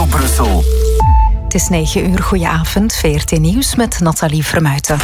Brussel. Het is 9 uur, goedenavond. VRT Nieuws met Nathalie Vermuijten.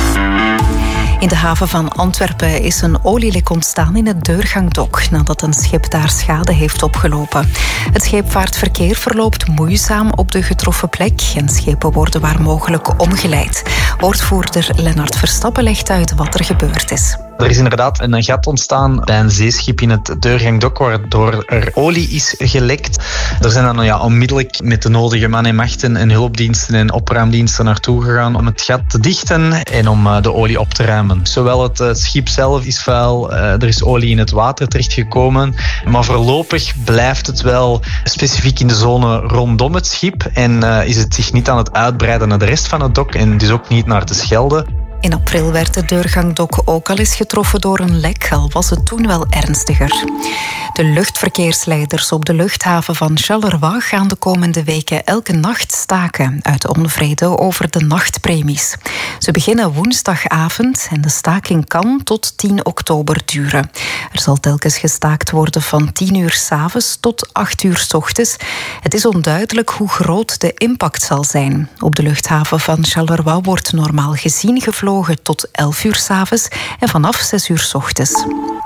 In de haven van Antwerpen is een olielek ontstaan in het deurgangdok nadat een schip daar schade heeft opgelopen. Het scheepvaartverkeer verloopt moeizaam op de getroffen plek en schepen worden waar mogelijk omgeleid. Woordvoerder Lennart Verstappen legt uit wat er gebeurd is. Er is inderdaad een gat ontstaan bij een zeeschip in het deurgangdok waardoor er olie is gelekt. Er zijn dan onmiddellijk met de nodige man en machten en hulpdiensten en opruimdiensten naartoe gegaan om het gat te dichten en om de olie op te ruimen. Zowel het schip zelf is vuil, er is olie in het water terechtgekomen, maar voorlopig blijft het wel specifiek in de zone rondom het schip en is het zich niet aan het uitbreiden naar de rest van het dok en dus ook niet naar de Schelde. In april werd de deurgangdok ook al eens getroffen door een lek, al was het toen wel ernstiger. De luchtverkeersleiders op de luchthaven van Charleroi gaan de komende weken elke nacht staken uit onvrede over de nachtpremies. Ze beginnen woensdagavond en de staking kan tot 10 oktober duren. Er zal telkens gestaakt worden van 10 uur 's avonds tot 8 uur 's ochtends. Het is onduidelijk hoe groot de impact zal zijn. Op de luchthaven van Charleroi wordt normaal gezien gevlogen tot 11 uur 's avonds en vanaf 6 uur 's ochtends.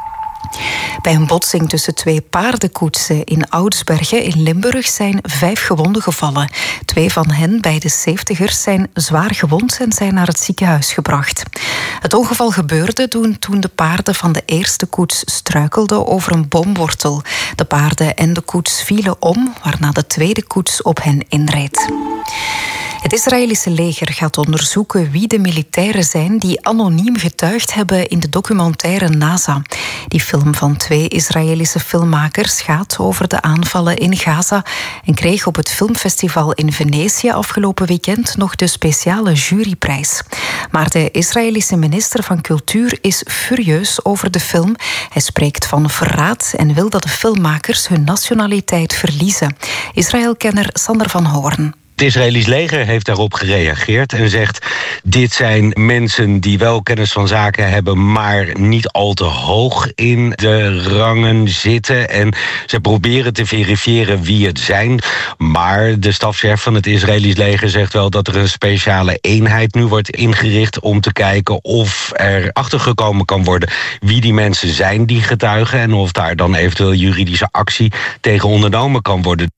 Bij een botsing tussen 2 paardenkoetsen in Oudsbergen in Limburg zijn 5 gewonden gevallen. 2 van hen, beide 70ers, zijn zwaar gewond en zijn naar het ziekenhuis gebracht. Het ongeval gebeurde toen de paarden van de eerste koets struikelden over een boomwortel. De paarden en de koets vielen om, waarna de tweede koets op hen inreed. Het Israëlische leger gaat onderzoeken wie de militairen zijn die anoniem getuigd hebben in de documentaire NASA. Die film van 2 Israëlische filmmakers gaat over de aanvallen in Gaza en kreeg op het filmfestival in Venetië afgelopen weekend nog de speciale juryprijs. Maar de Israëlische minister van Cultuur is furieus over de film. Hij spreekt van verraad en wil dat de filmmakers hun nationaliteit verliezen. Israëlkenner Sander van Hoorn. Het Israëlisch leger heeft daarop gereageerd en zegt: dit zijn mensen die wel kennis van zaken hebben, maar niet al te hoog in de rangen zitten. En ze proberen te verifiëren wie het zijn. Maar de stafchef van het Israëlisch leger zegt wel dat er een speciale eenheid nu wordt ingericht om te kijken of er achtergekomen kan worden wie die mensen zijn die getuigen en of daar dan eventueel juridische actie tegen ondernomen kan worden.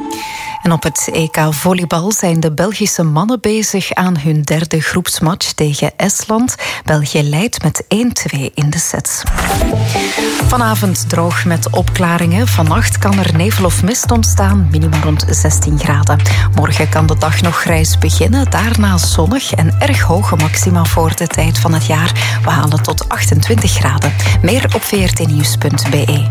En op het EK volleybal zijn de Belgische mannen bezig aan hun 3e groepsmatch tegen Estland. België leidt met 1-2 in de sets. Vanavond droog met opklaringen. Vannacht kan er nevel of mist ontstaan, minima rond 16 graden. Morgen kan de dag nog grijs beginnen, daarna zonnig en erg hoge maxima voor de tijd van het jaar. We halen tot 28 graden. Meer op vrtnieuws.be.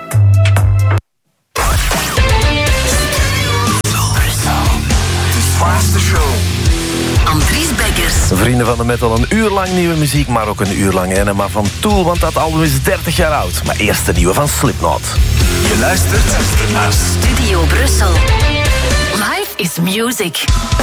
Andries Beckers. Vrienden van de metal, een uur lang nieuwe muziek, maar ook een uur lang Enema van Tool, want dat album is 30 jaar oud. Maar eerst de nieuwe van Slipknot. Je luistert naar Studio Brussel. Life is music.